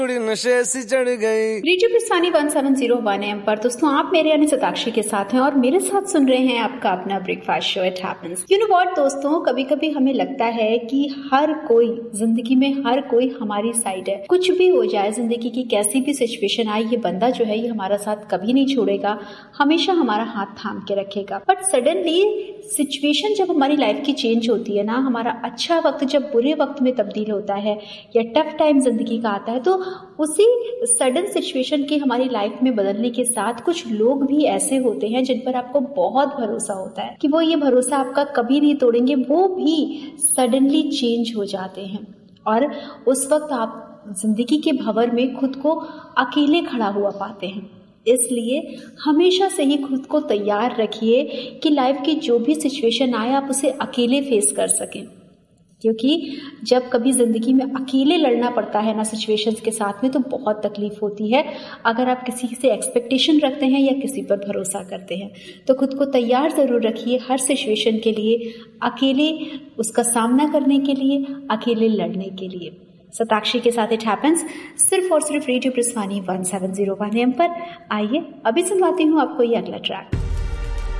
नशे से चढ़ गई। रेडियो पिस्वानी 1701 AM पर दोस्तों आप मेरे यानी सताक्षी के साथ हैं और मेरे साथ सुन रहे हैं आपका अपना breakfast show it happens. You know what दोस्तों, कभी कभी हमें लगता है कि हर कोई जिंदगी में हर कोई हमारी साइड है। कुछ भी हो जाए, जिंदगी की कैसी भी सिचुएशन आए, ये बंदा जो है ये हमारा साथ कभी नहीं छोड़ेगा, हमेशा हमारा हाथ थाम के रखेगा। बट सडनली सिचुएशन जब हमारी लाइफ की चेंज होती है ना, हमारा अच्छा वक्त जब बुरे वक्त में तब्दील होता है या टफ टाइम जिंदगी का आता है, तो उसी सडन सिचुएशन के हमारी लाइफ में बदलने के साथ कुछ लोग भी ऐसे होते हैं जिन पर आपको बहुत भरोसा होता है कि वो ये भरोसा आपका कभी नहीं तोड़ेंगे, वो भी सडनली चेंज हो जाते हैं और उस वक्त आप जिंदगी के भंवर में खुद को अकेले खड़ा हुआ पाते हैं। इसलिए हमेशा से ही खुद को तैयार रखिए कि लाइफ की जो भी सिचुएशन आए आप उसे अकेले फेस कर सकें, क्योंकि जब कभी जिंदगी में अकेले लड़ना पड़ता है ना सिचुएशंस के साथ में, तो बहुत तकलीफ होती है। अगर आप किसी से एक्सपेक्टेशन रखते हैं या किसी पर भरोसा करते हैं तो खुद को तैयार जरूर रखिए हर सिचुएशन के लिए, अकेले उसका सामना करने के लिए, अकेले लड़ने के लिए। सताक्षी के साथ इट हैपेंस सिर्फ और सिर्फ रेडियो पिस्वानी 1701 AM पर। आइए अभी सुनवाती हूँ आपको ये अगला ट्रैक।